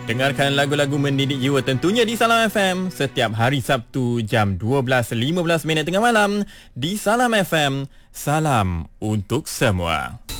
Dengarkan lagu-lagu mendidik jiwa tentunya di Salam FM setiap hari Sabtu jam 12.15 tengah malam di Salam FM. Salam untuk semua.